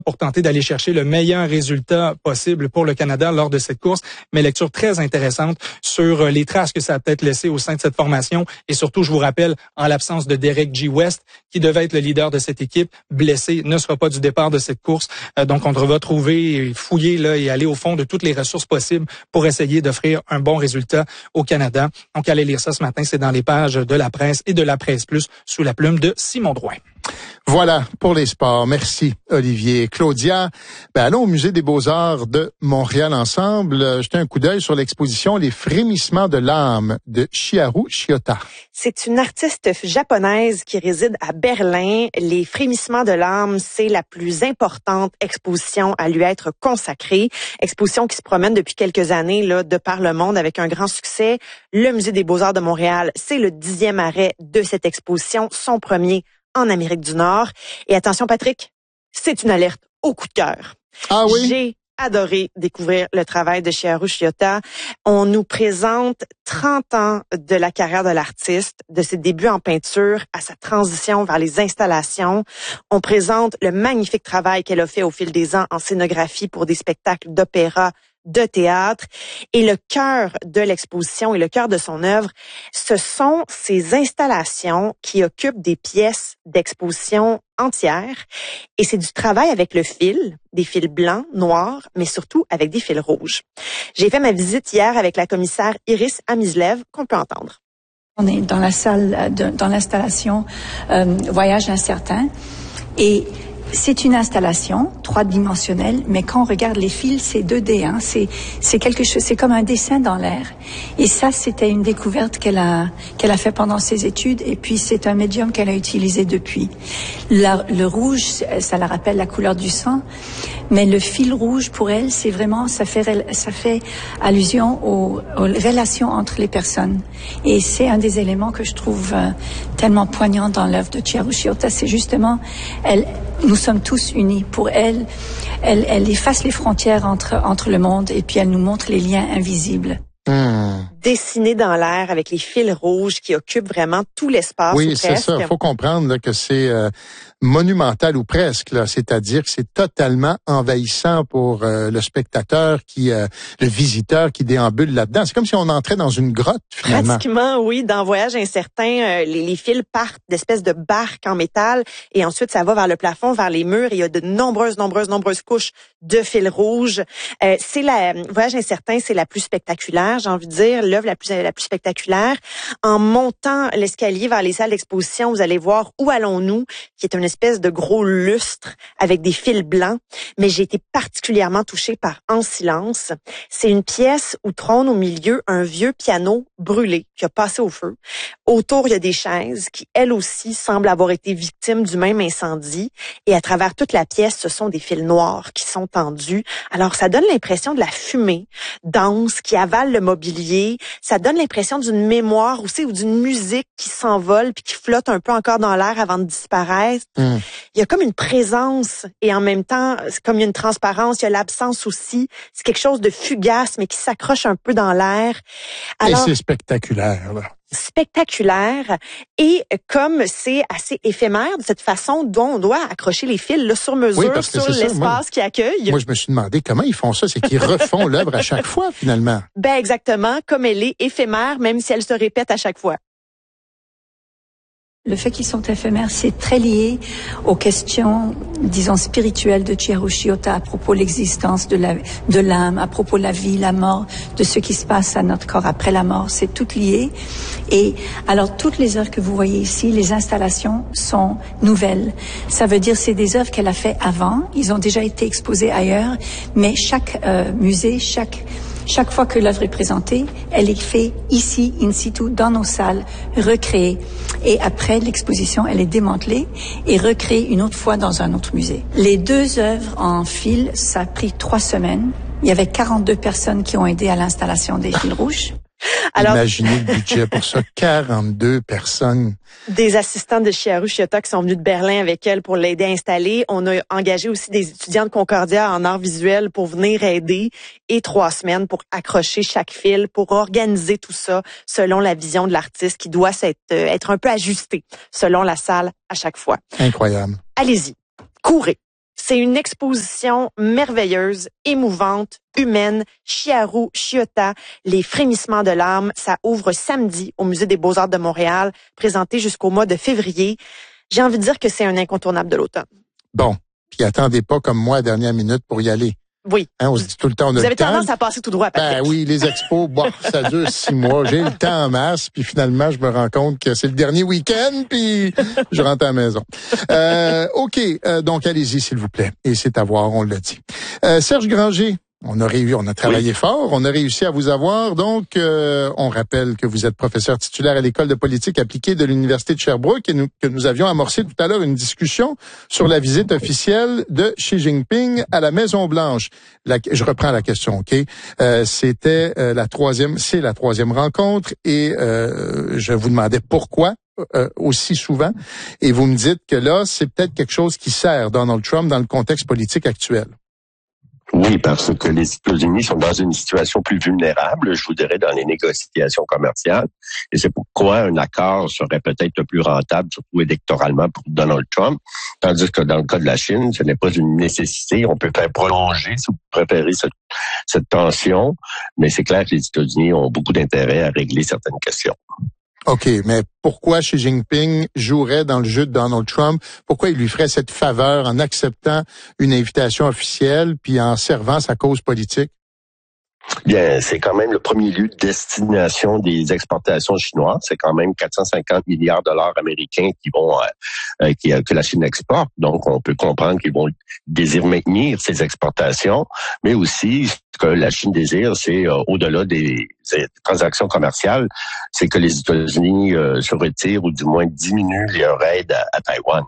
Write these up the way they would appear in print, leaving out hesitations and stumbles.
pour tenter d'aller chercher le meilleur résultat possible pour le Canada lors de cette course. Mais lecture très intéressante sur les traces que ça a peut-être laissées au sein de cette formation. Et surtout, je vous rappelle, en l'absence de Derek G. West, qui devait être le leader de cette équipe, blessé, ne sera pas du départ de cette course. Donc, on va trouver, fouiller là et aller au fond de toutes les ressources possibles pour essayer d'offrir un bon résultat au Canada. Donc, allez lire ça ce matin, c'est dans les pages de La Presse et de La Presse Plus sous la plume de Simon Drouin. Voilà pour les sports. Merci, Olivier. Claudia, allons au Musée des Beaux-Arts de Montréal ensemble. Jetez un coup d'œil sur l'exposition Les frémissements de l'âme de Chiharu Shiota. C'est une artiste japonaise qui réside à Berlin. Les frémissements de l'âme, c'est la plus importante exposition à lui être consacrée. Exposition qui se promène depuis quelques années là, de par le monde avec un grand succès. Le Musée des Beaux-Arts de Montréal, c'est le 10e arrêt de cette exposition, son premier en Amérique du Nord. Et attention, Patrick, c'est une alerte au coup de cœur. Ah oui? J'ai adoré découvrir le travail de Chiharu Shiota. On nous présente 30 ans de la carrière de l'artiste, de ses débuts en peinture à sa transition vers les installations. On présente le magnifique travail qu'elle a fait au fil des ans en scénographie pour des spectacles d'opéra, de théâtre. Et le cœur de l'exposition et le cœur de son œuvre, ce sont ces installations qui occupent des pièces d'exposition entières. Et c'est du travail avec le fil, des fils blancs, noirs, mais surtout avec des fils rouges. J'ai fait ma visite hier avec la commissaire Iris Amislev, qu'on peut entendre. On est dans la salle, dans l'installation Voyage incertain. Et c'est une installation 3-dimensionnelle, mais quand on regarde les fils, c'est 2D. C'est quelque chose, c'est comme un dessin dans l'air. Et ça, c'était une découverte qu'elle a fait pendant ses études. Et puis, c'est un médium qu'elle a utilisé depuis. Le rouge, ça la rappelle la couleur du sang. Mais le fil rouge, pour elle, c'est vraiment, ça fait allusion aux relations entre les personnes. Et c'est un des éléments que je trouve tellement poignant dans l'œuvre de Chiharu Shiota. C'est justement, nous sommes tous unis. Pour elle efface les frontières entre le monde et puis elle nous montre les liens invisibles. Dessiné dans l'air avec les fils rouges qui occupent vraiment tout l'espace. Oui, c'est ça. Il faut comprendre là, que c'est monumental ou presque. Là. C'est-à-dire que c'est totalement envahissant pour le spectateur, le visiteur qui déambule là-dedans. C'est comme si on entrait dans une grotte, finalement. Pratiquement, oui. Dans Voyage incertain, les fils partent d'espèces de barques en métal et ensuite ça va vers le plafond, vers les murs. Et il y a de nombreuses couches de fils rouges. Voyage incertain, c'est la plus spectaculaire, j'ai envie de dire, l'œuvre la plus spectaculaire. En montant l'escalier vers les salles d'exposition, vous allez voir Où allons-nous, qui est une espèce de gros lustre avec des fils blancs. Mais j'ai été particulièrement touchée par En silence. C'est une pièce où trône au milieu un vieux piano brûlé qui a passé au feu. Autour, il y a des chaises qui, elles aussi, semblent avoir été victimes du même incendie. Et à travers toute la pièce, ce sont des fils noirs qui sont tendus. Alors, ça donne l'impression de la fumée dense qui avale le mobilier. Ça donne l'impression d'une mémoire aussi ou d'une musique qui s'envole puis qui flotte un peu encore dans l'air avant de disparaître. Il y a comme une présence et en même temps, c'est comme il y a une transparence, il y a l'absence aussi. C'est quelque chose de fugace mais qui s'accroche un peu dans l'air. Alors, et c'est spectaculaire, là. Spectaculaire et comme c'est assez éphémère de cette façon dont on doit accrocher les fils là, sur mesure sur l'espace qui accueille. Moi, je me suis demandé comment ils font ça. C'est qu'ils refont l'œuvre à chaque fois, finalement. Exactement, comme elle est éphémère, même si elle se répète à chaque fois. Le fait qu'ils sont éphémères, c'est très lié aux questions, disons, spirituelles de Chiharu Shiota à propos de l'existence de l'âme, à propos de la vie, la mort, de ce qui se passe à notre corps après la mort. C'est tout lié. Et alors, toutes les œuvres que vous voyez ici, les installations sont nouvelles. Ça veut dire c'est des œuvres qu'elle a fait avant. Ils ont déjà été exposés ailleurs. Mais chaque musée, chaque fois que l'œuvre est présentée, elle est faite ici, in situ, dans nos salles, recréée. Et après l'exposition, elle est démantelée et recréée une autre fois dans un autre musée. Les 2 œuvres en fil, ça a pris 3 semaines. Il y avait 42 personnes qui ont aidé à l'installation des fils rouges. Alors, imaginez le budget pour ça, 42 personnes. Des assistants de Chiharu Shiota qui sont venus de Berlin avec elle pour l'aider à installer. On a engagé aussi des étudiants de Concordia en arts visuels pour venir aider et 3 semaines pour accrocher chaque fil, pour organiser tout ça selon la vision de l'artiste qui doit être un peu ajustée selon la salle à chaque fois. Incroyable. Allez-y, courez. C'est une exposition merveilleuse, émouvante, humaine, Chiaru, Chiota, les frémissements de l'âme. Ça ouvre samedi au Musée des Beaux-Arts de Montréal, présenté jusqu'au mois de février. J'ai envie de dire que c'est un incontournable de l'automne. Bon, puis attendez pas comme moi à dernière minute pour y aller. Oui. Hein, on se dit tout le temps, on a Vous le avez temps. tendance à passer tout droit, Patrick. Ben oui, les expos, bon, ça dure 6 mois. J'ai le temps en masse, puis finalement, je me rends compte que c'est le dernier week-end, puis je rentre à la maison. OK, donc allez-y, s'il vous plaît. Et c'est à voir, on l'a dit. Serge Granger, on a travaillé fort, on a réussi à vous avoir. Donc, on rappelle que vous êtes professeur titulaire à l'École de politique appliquée de l'Université de Sherbrooke et que nous avions amorcé tout à l'heure une discussion sur la visite officielle de Xi Jinping à la Maison-Blanche. Je reprends la question, OK? C'est la troisième rencontre et je vous demandais pourquoi aussi souvent. Et vous me dites que là, c'est peut-être quelque chose qui sert Donald Trump dans le contexte politique actuel. Oui, parce que les États-Unis sont dans une situation plus vulnérable, je vous dirais, dans les négociations commerciales. Et c'est pourquoi un accord serait peut-être le plus rentable, surtout électoralement, pour Donald Trump. Tandis que dans le cas de la Chine, ce n'est pas une nécessité. On peut faire prolonger, si vous préférez, cette tension. Mais c'est clair que les États-Unis ont beaucoup d'intérêt à régler certaines questions. OK, mais pourquoi Xi Jinping jouerait dans le jeu de Donald Trump? Pourquoi il lui ferait cette faveur en acceptant une invitation officielle puis en servant sa cause politique? Bien, c'est quand même le premier lieu de destination des exportations chinoises. C'est quand même 450 milliards de dollars américains que la Chine exporte. Donc, on peut comprendre qu'ils vont désirer maintenir ces exportations, mais aussi ce que la Chine désire, c'est au-delà des transactions commerciales, c'est que les États-Unis se retirent ou du moins diminuent leur aide à Taïwan.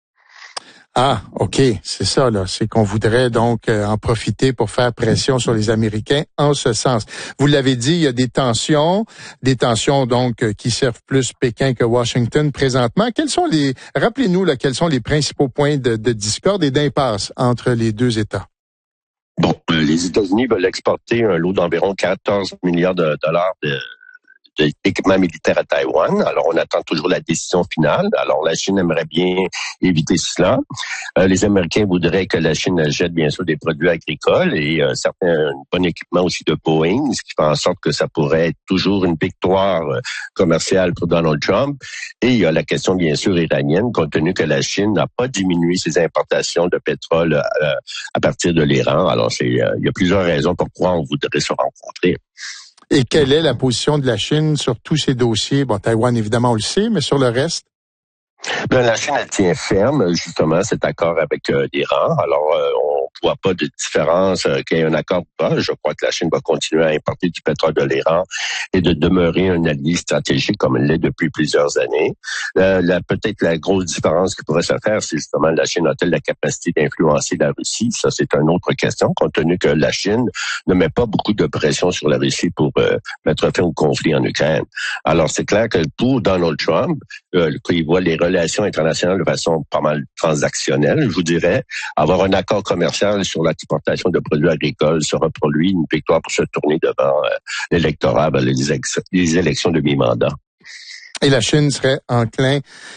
Ah, OK, c'est ça, là. C'est qu'on voudrait donc en profiter pour faire pression sur les Américains en ce sens. Vous l'avez dit, il y a des tensions donc qui servent plus Pékin que Washington présentement. Rappelez-nous, là, quels sont les principaux points de discorde et d'impasse entre les deux États? Bon, les États-Unis veulent exporter un lot d'environ 14 milliards de dollars d'équipements militaires à Taïwan. Alors, on attend toujours la décision finale. Alors, la Chine aimerait bien éviter cela. Les Américains voudraient que la Chine achète, bien sûr, des produits agricoles et un bon équipement aussi de Boeing, ce qui fait en sorte que ça pourrait être toujours une victoire commerciale pour Donald Trump. Et il y a la question, bien sûr, iranienne, compte tenu que la Chine n'a pas diminué ses importations de pétrole à partir de l'Iran. Alors, il y a plusieurs raisons pourquoi on voudrait se rencontrer. Et quelle est la position de la Chine sur tous ces dossiers? Bon, Taïwan, évidemment, on le sait, mais sur le reste? Bien, la Chine, elle tient ferme, justement, cet accord avec l'Iran. Alors, on voit pas de différence qu'il y ait un accord ou pas. Je crois que la Chine va continuer à importer du pétrole de l'Iran et de demeurer un allié stratégique comme elle l'est depuis plusieurs années. Peut-être la grosse différence qui pourrait se faire, c'est justement la Chine a-t-elle la capacité d'influencer la Russie? Ça, c'est une autre question, compte tenu que la Chine ne met pas beaucoup de pression sur la Russie pour mettre fin au conflit en Ukraine. Alors, c'est clair que pour Donald Trump, quand il voit les relations internationales de façon pas mal transactionnelle, je vous dirais, avoir un accord commercial sur l'exportation de produits agricoles sera pour lui une victoire pour se tourner devant l'électorat, les élections de mi-mandat. Et la Chine serait enclin,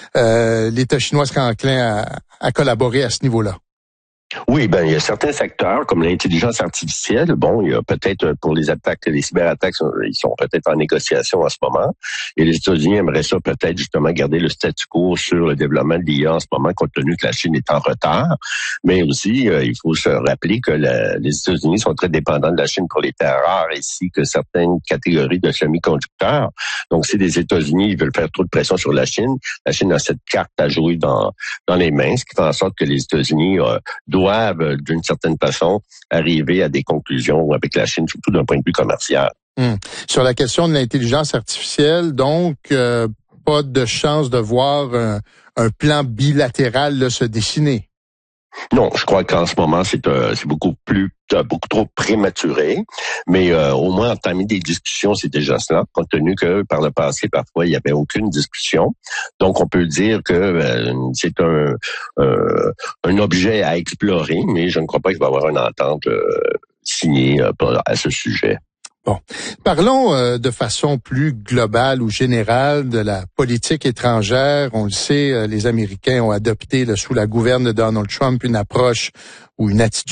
l'État chinois serait enclin à collaborer à ce niveau-là. Oui, il y a certains secteurs comme l'intelligence artificielle. Bon, il y a peut-être pour les attaques, les cyberattaques, ils sont peut-être en négociation en ce moment. Et les États-Unis aimeraient ça peut-être justement garder le statu quo sur le développement de l'IA en ce moment, compte tenu que la Chine est en retard. Mais aussi, il faut se rappeler que les États-Unis sont très dépendants de la Chine pour les terres rares, ainsi que certaines catégories de semi-conducteurs. Donc, si les États-Unis veulent faire trop de pression sur la Chine a cette carte à jouer dans les mains, ce qui fait en sorte que les États-Unis doivent, d'une certaine façon, arriver à des conclusions avec la Chine, surtout d'un point de vue commercial. Sur la question de l'intelligence artificielle, donc, pas de chance de voir un plan bilatéral là, se dessiner. Non, je crois qu'en ce moment, c'est beaucoup trop prématuré, mais au moins entamer des discussions, c'est déjà cela, compte tenu que par le passé, parfois, il n'y avait aucune discussion. Donc, on peut dire que c'est un objet à explorer, mais je ne crois pas qu'il va y avoir une entente signée à ce sujet. Bon, parlons de façon plus globale ou générale de la politique étrangère. On le sait, les Américains ont adopté sous la gouverne de Donald Trump une approche ou une attitude